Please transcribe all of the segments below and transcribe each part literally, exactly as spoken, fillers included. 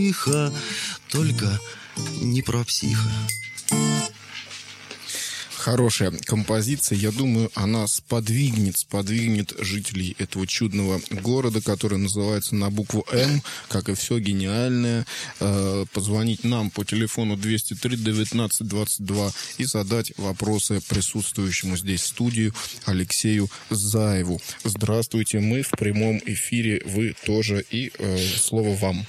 Психа, только не про психа. Хорошая композиция. Я думаю, она сподвигнет, сподвигнет жителей этого чудного города, который называется на букву М, как и все гениальное. Э, позвонить нам по телефону двести три девятнадцать двадцать два и задать вопросы присутствующему здесь в студии Алексею Заеву. Здравствуйте, мы в прямом эфире, вы тоже, и э, слово вам.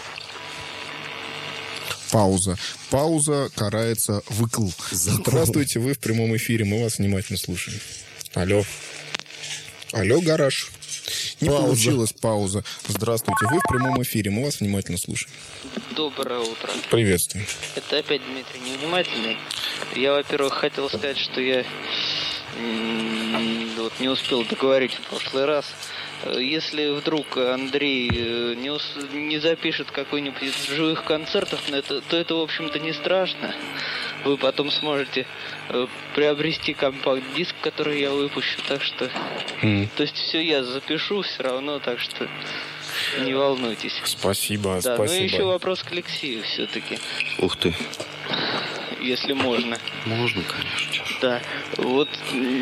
Пауза. Пауза карается выкл. Здравствуйте, вы в прямом эфире, мы вас внимательно слушаем. Алло. Алло, гараж. Не пауза. Получилась пауза. Здравствуйте, вы в прямом эфире, мы вас внимательно слушаем. Доброе утро. Приветствую. Это опять Дмитрий Невнимательный. Я, во-первых, хотел сказать, что я м- вот не успел договорить в прошлый раз. Если вдруг Андрей не, ус... не запишет какой-нибудь из живых концертов, это, то это, в общем-то, не страшно. Вы потом сможете э, приобрести компакт-диск, который я выпущу, так что... Mm. То есть все я запишу все равно, так что не волнуйтесь. Спасибо, да, спасибо. Ну и еще вопрос к Алексею все-таки. Ух ты. Если можно. Можно, конечно. Да, вот...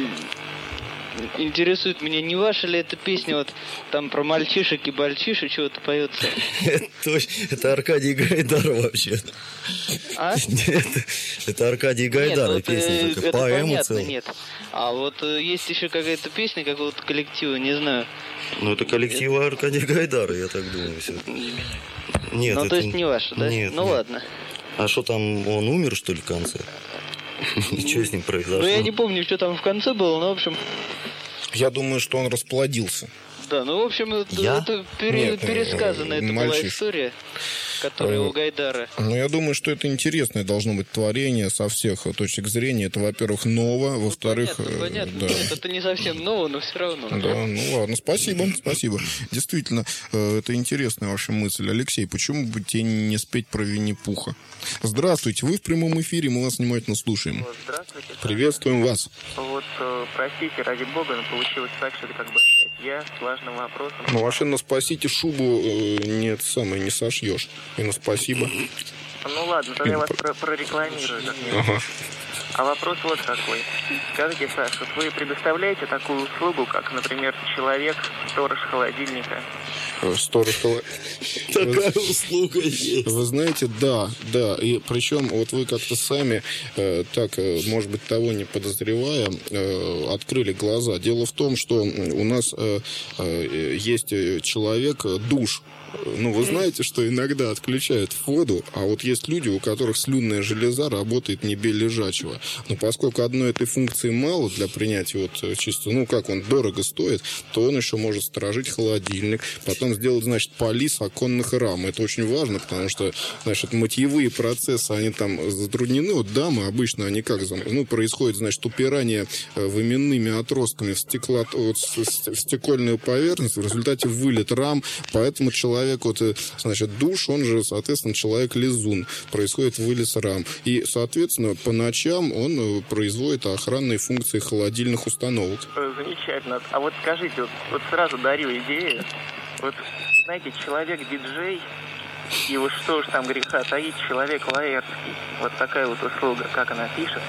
Интересует меня, не ваша ли эта песня, вот там про мальчишек и бальчишек чего-то поется? Это Аркадий Гайдар вообще. А? Это Аркадий Гайдар, нет, песня такая, поэма целая. Нет, а вот есть еще какая-то песня какого-то коллектива, не знаю. Ну, это коллектива Аркадия Гайдара, я так думаю. Все. Нет, ну, это... то есть не ваша, да? Нет, ну, нет. ладно. А что там, он умер, что ли, в конце? Что с ним произошло? Ну, я не помню, что там в конце было, но, в общем... Я думаю, что он расплодился. Да, ну, в общем, это, это пере, Нет, пересказана эта была история, которая у Гайдара. Ну, я думаю, что это интересное должно быть творение со всех точек зрения. Это, во-первых, ново, ну, во-вторых... Понятно, понятно. Да. Нет, это не совсем ново, но все равно. Да, ну ладно, спасибо, спасибо. Действительно, это интересная ваша мысль. Алексей, почему бы тебе не спеть про Винни-Пуха? Здравствуйте, вы в прямом эфире, мы вас внимательно слушаем. Вот, здравствуйте. Приветствуем вас. Вот, простите, ради бога, но получилось так, что это как бы я с важным вопросом. Ну, вообще, на спасите шубу э, нет, самое, не сошьешь. И на спасибо. Ну ладно, тогда я вас про- прорекламирую. Ага. А вопрос вот какой. Скажите, Саш, вот вы предоставляете такую услугу, как, например, человек, сторож холодильника? Сторож холодильника. Такая услуга есть. Вы знаете, да, да. И причем вот вы как-то сами, э, так, э, может быть, того не подозревая, э, открыли глаза. Дело в том, что у нас э, э, есть человек, душ. Ну, вы знаете, что иногда отключают воду, а вот есть люди, у которых слюнная железа работает не без лежачего. Но поскольку одной этой функции мало для принятия вот чисто, ну, как он дорого стоит, то он еще может сторожить холодильник, потом сделать, значит, полис оконных рам. Это очень важно, потому что, значит, мытьевые процессы, они там затруднены. Вот дамы обычно, они как, ну, происходит, значит, упирание выменными отростками в, стекло, вот, в стекольную поверхность, в результате вылет рам, поэтому человек Человек, вот, значит, душ, он же, соответственно, человек-лизун. Происходит вылез рам. И, соответственно, по ночам он производит охранные функции холодильных установок. Замечательно. А вот скажите, вот, вот сразу дарю идею. Вот, знаете, человек-диджей, и вот что уж там греха таить, человек лаэрский. Вот такая вот услуга, как она пишет.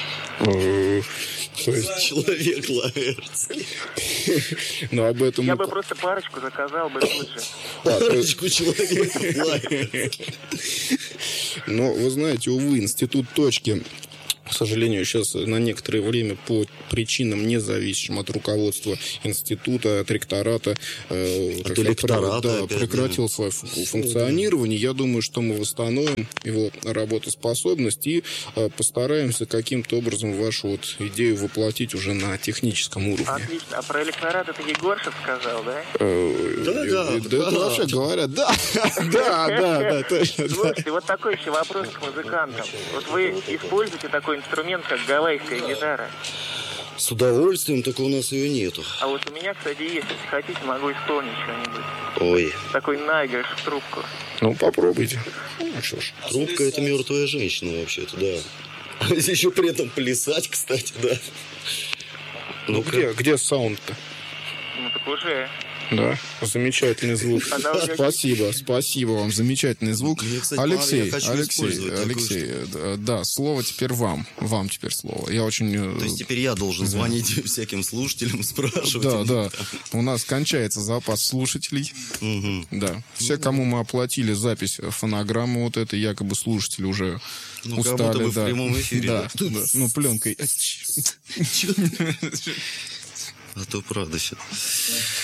То есть... Человек лаэрский. Но об этом... Я бы просто парочку заказал бы тут же. Парочку человек лаэрский. Но, вы знаете, увы, институт точки, к сожалению, сейчас на некоторое время по причинам, независимым от руководства института, от ректората, э, от электората, да, опять, прекратил да. свое функционирование. Я думаю, что мы восстановим его работоспособность и э, постараемся каким-то образом вашу вот идею воплотить уже на техническом уровне. Отлично. А про электорат это Егоршев сказал, да? Э, да, э, да. Да, это вообще говорят, да, да, да, да, точно. Слушайте, вот такой еще вопрос к музыкантам. Вот вы используете такой инструмент, как гавайская гитара? С удовольствием, только у нас ее нету. А вот у меня, кстати, есть. Если хотите, могу исполнить что-нибудь. Ой. Такой наигрыш в трубку. Ну, попробуйте. Ну, что ж. Трубка — это мертвая женщина вообще-то, да. А еще при этом плясать, кстати, да. Ну, где, где саунд-то? Ну, так уже. Да, замечательный звук. Она у меня- Спасибо, спасибо вам, замечательный звук. Мне, кстати, Алексей, я хочу Алексей, использовать такую Алексей, э, да, слово теперь вам. Вам теперь слово. Я очень... э, То есть теперь я должен звонить всяким слушателям, спрашивать. Да, им. да. У нас кончается запас слушателей. Мгм. Да. Все, кому мы оплатили запись фонограммы вот этой, якобы слушатели уже Ну, как устали. будто бы в да. прямом эфире. Да, да. Ну, пленкой. А то правда сейчас.